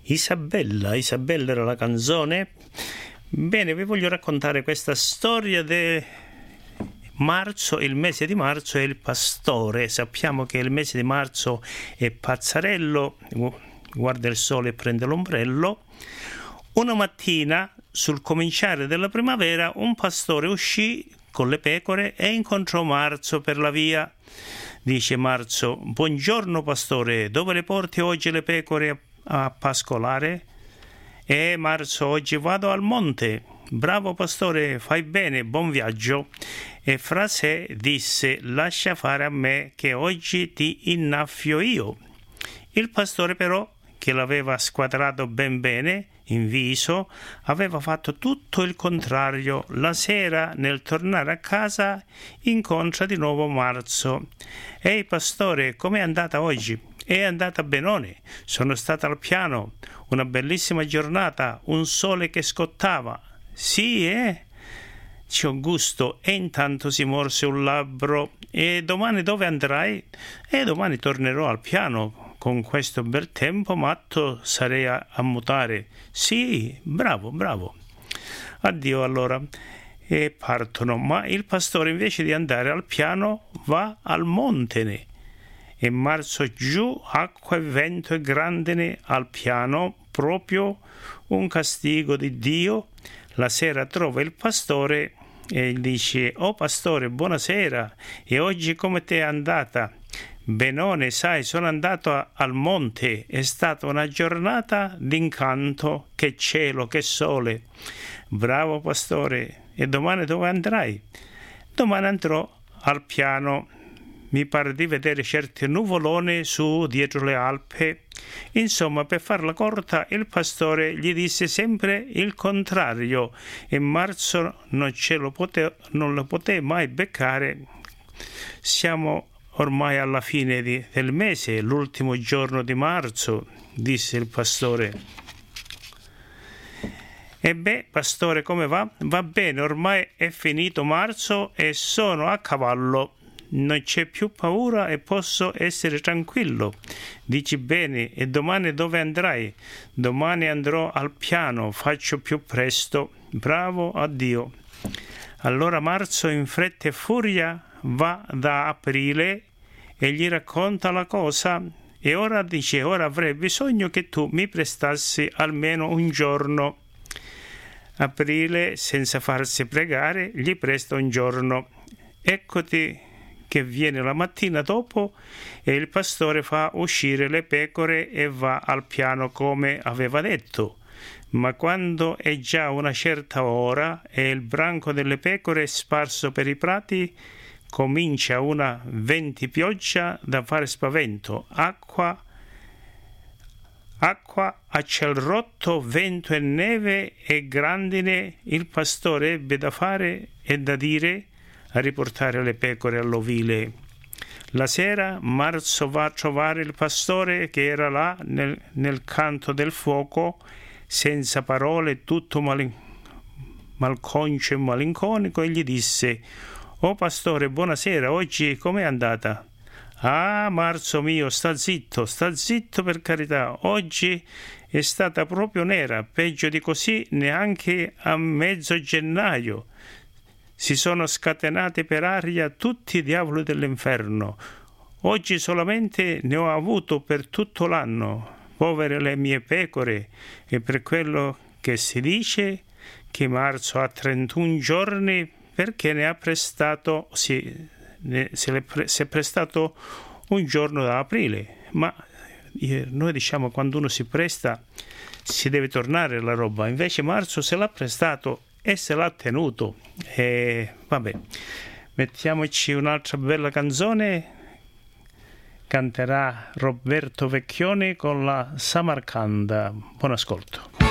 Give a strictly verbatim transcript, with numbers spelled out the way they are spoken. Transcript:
Isabella, Isabella era la canzone. Bene, vi voglio raccontare questa storia di marzo, il mese di marzo è il pastore. Sappiamo che il mese di marzo è pazzarello, guarda il sole e prende l'ombrello. Una mattina, sul cominciare della primavera, un pastore uscì con le pecore e incontrò Marzo per la via. Dice Marzo: buongiorno pastore, dove le porti oggi le pecore a pascolare? E Marzo: oggi vado al monte. Bravo pastore, fai bene, buon viaggio. E fra sé disse: lascia fare a me che oggi ti innaffio io. Il pastore però, che l'aveva squadrato ben bene in viso, aveva fatto tutto il contrario. La sera, nel tornare a casa, incontra di nuovo Marzo. Ehi pastore, com'è andata oggi? È andata benone, sono stata al piano, una bellissima giornata, un sole che scottava. Sì, eh? Ci ho gusto. E intanto si morse un labbro. E domani dove andrai? E domani tornerò al piano. Con questo bel tempo matto sarei a, a mutare. Sì, bravo, bravo. Addio allora. E partono, ma il pastore invece di andare al piano va al montene. E Marzo giù, acqua e vento e grandine al piano, proprio un castigo di Dio. La sera trova il pastore e gli dice: oh pastore, buonasera, e oggi come ti è andata? Benone, sai, sono andato a, al monte, è stata una giornata d'incanto, che cielo, che sole. Bravo pastore, e domani dove andrai? Domani andrò al piano, mi pare di vedere certi nuvoloni su dietro le Alpi. Insomma, per farla corta, il pastore gli disse sempre il contrario e Marzo non, ce lo poté, non lo poté mai beccare. Siamo ormai alla fine di, del mese, l'ultimo giorno di marzo, disse il pastore. E beh, pastore, come va? Va bene, ormai è finito marzo e sono a cavallo. Non c'è più paura e posso essere tranquillo. Dici bene, e domani dove andrai? Domani andrò al piano, faccio più presto. Bravo, addio. Allora Marzo in fretta e furia va da Aprile e gli racconta la cosa. E ora dice: ora avrei bisogno che tu mi prestassi almeno un giorno. Aprile, senza farsi pregare, gli presta un giorno. Eccoti che viene la mattina dopo e il pastore fa uscire le pecore e va al piano come aveva detto. Ma quando è già una certa ora e il branco delle pecore è sparso per i prati, comincia una ventipioggia da fare spavento, acqua, acqua a ciel rotto, vento e neve e grandine. Il pastore ebbe da fare e da dire a riportare le pecore all'ovile. La sera Marzo va a trovare il pastore che era là nel, nel canto del fuoco, senza parole, tutto malin- malconcio e malinconico, e gli disse: «Oh pastore, buonasera, oggi com'è andata?» «Ah, Marzo mio, sta zitto, sta zitto per carità, oggi è stata proprio nera, peggio di così neanche a mezzo gennaio. Si sono scatenati per aria tutti i diavoli dell'inferno. Oggi solamente ne ho avuto per tutto l'anno. Povere le mie pecore, e per quello che si dice che Marzo ha trentuno giorni perché ne ha prestato, sì, ne, se le pre, si è prestato un giorno da Aprile. Ma eh, noi diciamo quando uno si presta si deve tornare la roba, invece Marzo se l'ha prestato e se l'ha tenuto. E vabbè, mettiamoci un'altra bella canzone. Canterà Roberto Vecchioni con la Samarcanda. Buon ascolto.